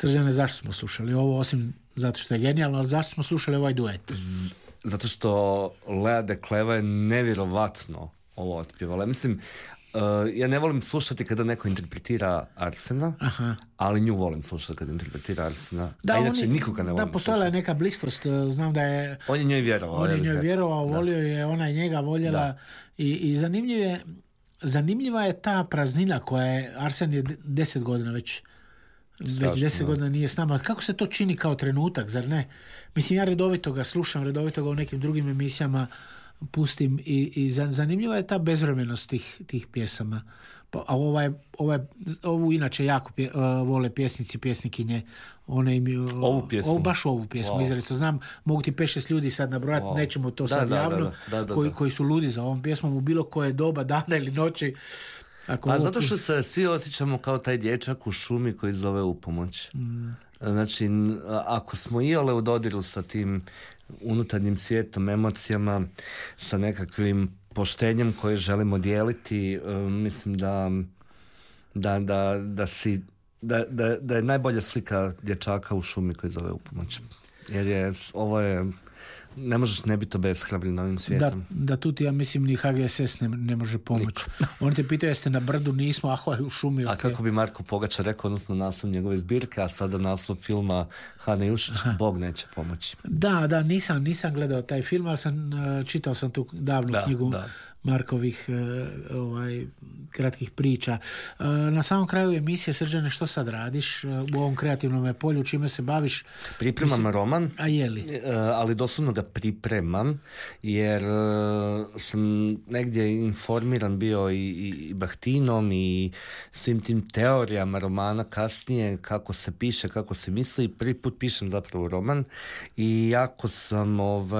Srđane, zašto smo slušali ovo, osim zato što je genijalno, ali zašto smo slušali ovaj duet? Zato što Lea de Kleva je nevjerovatno ovo otpjevala. Mislim, ja ne volim slušati kada neko interpretira Arsena, ali nju volim slušati kada interpretira Arsena. Da, a inače nikoga ne volim. Da, postojala je neka bliskost, znam da je... On je njoj vjerovao. Volio je, ona je njega voljela. I zanimljiva je ta praznina koja je, Arsen je 10 godina već 10 godina nije s nama. Kako se to čini kao trenutak, zar ne? Mislim, ja redovito ga slušam, redovito ga u nekim drugim emisijama pustim i zanimljiva je ta bezvremenost tih pjesama. A ovu inače jako vole pjesnici, pjesnikinje. Baš ovu pjesmu, izrazito znam. Mogu ti 5-6 ljudi sad nabrojati, nećemo to sad javno, koji su ludi za ovom pjesmom u bilo koje doba, dana ili noći. Zato što se svi osjećamo kao taj dječak u šumi koji zove u pomoć. Znači, ako smo iole u dodiru sa tim unutarnjim svijetom, emocijama, sa nekakvim poštenjem koje želimo dijeliti, mislim da je najbolja slika dječaka u šumi koji zove u pomoć. Jer ovo je ne možeš ne biti obeshrabren na ovim svijetom. Da tu ti, ja mislim, ni HGSS ne može pomoći. Oni te pitaju jeste na brdu, nismo, u šumi. A kako bi Marko Pogačar rekao, odnosno naslov njegove zbirke, a sada naslov filma Hane Jušić, Bog neće pomoći. Da, nisam gledao taj film, ali čitao sam tu davnu knjigu Markovih kratkih priča. Na samom kraju emisije, Srđane, što sad radiš u ovom kreativnom polju, čime se baviš? Pripremam roman, a je li? Ali doslovno ga pripremam, jer sam negdje informiran bio i Bahtinom i svim tim teorijama romana kasnije, kako se piše, kako se misli. Prvi put pišem zapravo roman i jako sam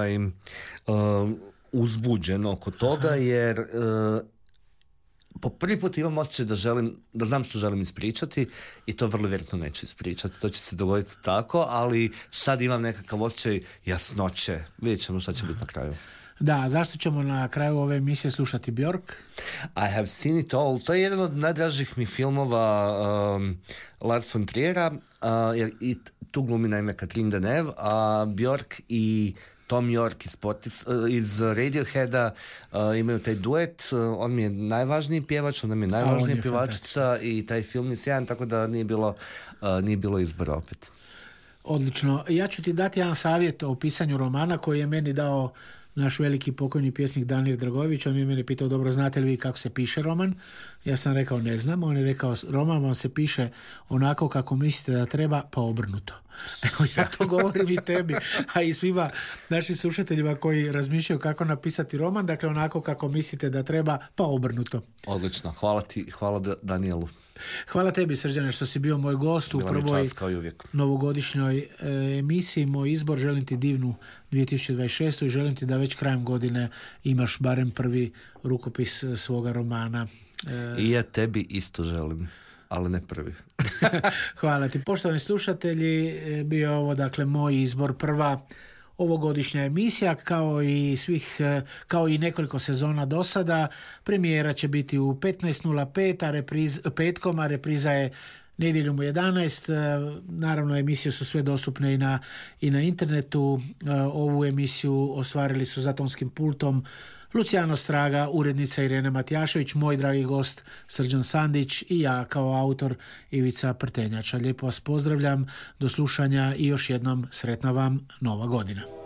uzbuđen oko toga, jer po prvi put imam osjećaj da znam što želim ispričati i to vrlo vjerojatno neću ispričati, to će se dogoditi tako, ali sad imam nekakav osjećaj jasnoće, vidjet ćemo šta će biti na kraju. Da, zašto ćemo na kraju ove emisije slušati Björk? I have seen it all. To je jedan od najdražih mi filmova Lars von Trier'a, jer i tu glumi naime Katrin Deneuve, a Björk i Tom York iz Radioheada imaju taj duet. On mi je najvažniji pjevač, ona mi je najvažnija pjevačica i taj film je sjajan, tako da nije bilo izbora opet. Odlično. Ja ću ti dati jedan savjet o pisanju romana koji je meni dao naš veliki pokojni pjesnik Danir Dragojević. On mi je mene pitao, dobro, znate li vi kako se piše roman? Ja sam rekao, ne znam. On je rekao, roman vam se piše onako kako mislite da treba, pa obrnuto. Evo, ja to govorim i tebi, a i svima našim slušateljima koji razmišljaju kako napisati roman, dakle onako kako mislite da treba, pa obrnuto. Odlično, hvala ti, hvala Danielu. Hvala tebi, Srđane, što si bio moj gost u prvoj novogodišnjoj emisiji. Moj izbor, želim ti divnu 2026. i želim ti da već krajem godine imaš barem prvi rukopis svoga romana. I ja tebi isto želim, ali ne prvi. Hvala ti. Poštovani slušatelji, bio ovo dakle moj izbor, prva ovogodišnja emisija, kao i nekoliko sezona do sada. Premijera će biti u 15:05 petkom, a repriza je nedjeljom u 11. Naravno, emisije su sve dostupne i na internetu. Ovu emisiju ostvarili su za tonskim pultom Luciano Straga, urednica Irena Matjašević, moj dragi gost Srđan Sandić i ja kao autor Ivica Prtenjača. Lijepo vas pozdravljam, do slušanja i još jednom sretna vam Nova godina.